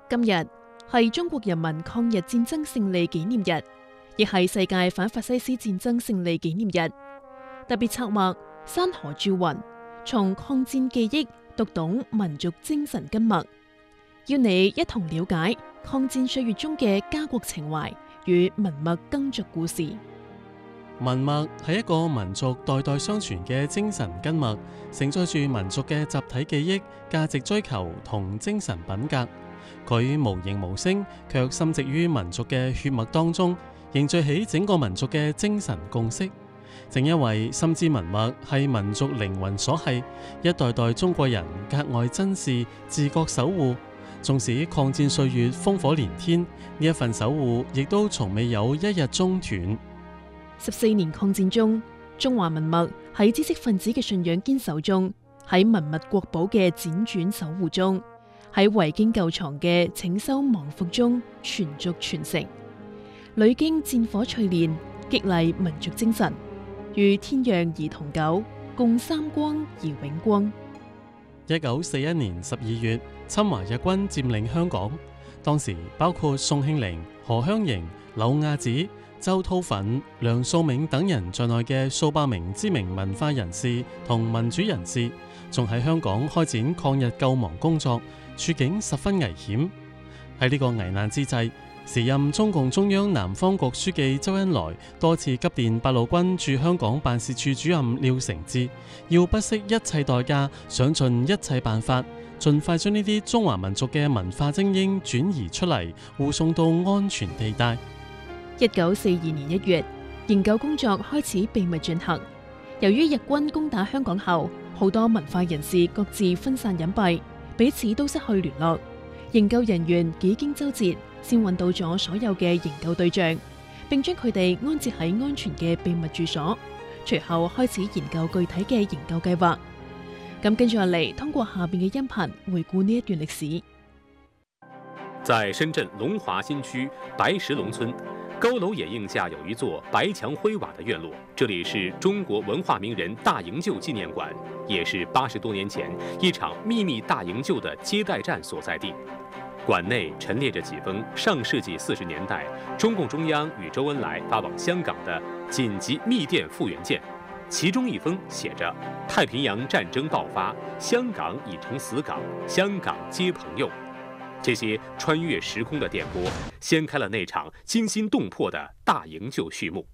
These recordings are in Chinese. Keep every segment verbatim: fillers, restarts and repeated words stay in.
今日係中國人民抗日戰爭勝利紀念日，亦係世界反法西斯戰爭勝利紀念日。特別策劃山河著雲，從抗戰記憶讀懂民族精神根脈，要你一同了解抗戰歲月中嘅家國情懷與文脈耕作故事。 文脈係一個民族代代相傳嘅精神根脈，承載住民族嘅集體記憶、價值追求同精神品格。佢無形無聲，卻深植於民族嘅血脈當中，凝聚起整個民族嘅精神共識。正因為深知文脈係民族靈魂所繫，一代代中國人格外珍視、自覺守護。縱使抗戰歲月烽火連天，呢一份守護亦都從未有一日中斷。 十四年抗戰中，中華文脈喺知識分子嘅信仰堅守中，喺文物國寶嘅輾轉守護中，喺遺經舊藏嘅拯修亡復中傳續傳承，屢經戰火淬煉，激勵民族精神，與天讓而同久，共三光而永光。 一九四一年十二月，侵華日軍佔領香港，當時包括宋慶齡、何香凝、柳亞子、周韜奮、梁漱溟等人在內嘅數百名知名文化人士同民主人士，仲喺香港開展抗日救亡工作，處境十分危險。喺呢個危難之際，時任中共中央南方局書記周恩來多次急電八路軍駐香港辦事處主任廖承志，要不惜一切代價，想盡一切辦法，盡快將呢啲中華民族嘅文化精英轉移出嚟，護送到安全地帶。 一九四二年一月，研究工作開始秘密進行。由於日軍攻打香港後，好多文化人士各自分散隱蔽，彼此都失去聯絡。研究人員幾經周折，先揾到咗所有嘅研究對象，並將佢哋安置喺安全嘅秘密住所。隨後開始研究具體嘅研究計劃。咁跟住落嚟，通過下邊嘅音頻回顧呢一段歷史。 在深圳龍華新區白石龍村，高樓掩映下有一座白牆灰瓦的院落，這裡是中國文化名人大營救紀念館，也是八十多年前一場秘密大營救的接待站所在地。館內陳列着幾封上世紀四十年代中共中央與周恩來發往香港的緊急密電復員件，其中一封寫着“太平洋戰爭爆發，香港已成死港，香港皆朋友”。這些穿越時空的電波，掀開了那場驚心動魄的大營救序幕。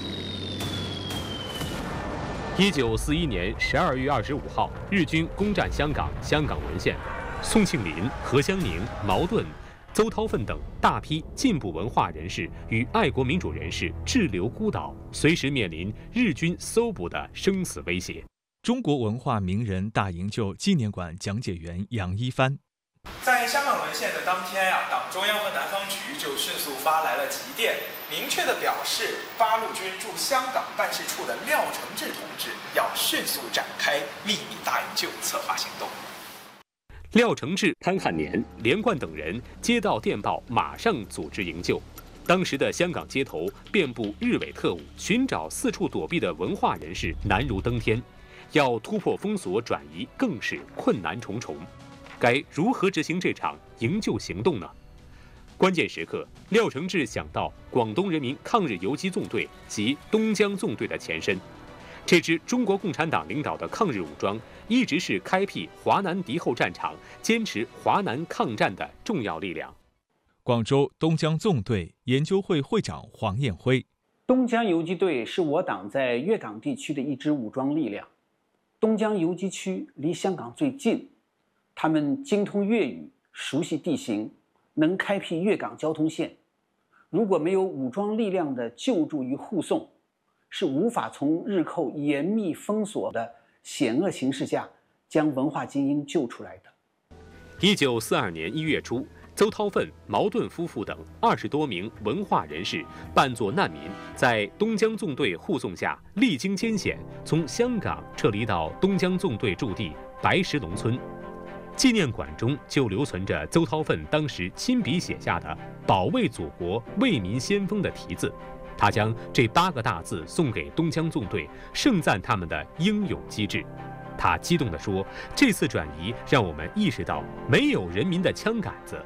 一九四一年十二月二十五號，日軍攻佔香港，香港淪陷。宋慶齡、何香凝、茅盾、邹韜奮等大批進步文化人士與愛國民主人士滯留孤島，隨時面臨日軍搜捕的生死威脅。 中國文化名人大營救紀念館講解員楊一帆。 在香港淪陷的當天啊，黨中央和南方局就迅速發來了急電，明確地表示八路軍駐香港辦事處的廖承志同志要迅速展開秘密大營救策劃行動。 廖承志、潘漢年、連貫等人接到電報，馬上組織營救。當時的香港街頭遍佈日偽特務，尋找四處躲避的文化人士難如登天，要突破封鎖轉移更是困難重重。該如何執行這場營救行動呢？關鍵時刻，廖承志想到廣東人民抗日游擊縱隊及東江縱隊的前身。這支中國共產黨領導的抗日武裝一直是開闢華南敵後戰場、堅持華南抗戰的重要力量。 廣州東江縱隊研究會會長黃燕輝： 東江游擊隊是我黨在粵港地區的一支武裝力量。東江游擊區離香港最近，他們精通粵語，熟悉地形，能開闢粵港交通線。如果沒有武裝力量的救助與護送，是無法從日寇嚴密封鎖的險惡形勢下將文化精英救出來的。 一九四二年一月初，邹韜奮、茅盾夫婦等二十多名文化人士扮作難民，在東江縱隊護送下，歷經艱險，從香港撤離到東江縱隊駐地白石龍村。紀念館中就留存着邹韜奮當時親筆寫下的“保衛祖國，為民先鋒”的題字。他將這八個大字送給東江縱隊，盛讚他們的英勇機智。他激動地說：“這次轉移讓我們意識到，沒有人民的槍桿子，